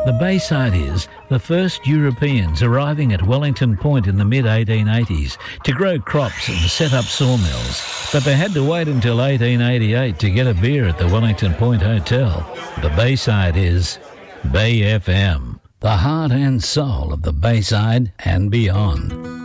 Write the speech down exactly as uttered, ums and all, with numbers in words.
The Bayside is the first Europeans arriving at Wellington Point in the mid eighteen eighties to grow crops and set up sawmills, but they had to wait until eighteen eighty-eight to get a beer at the Wellington Point Hotel. The Bayside is Bay F M, the heart and soul of the Bayside and beyond.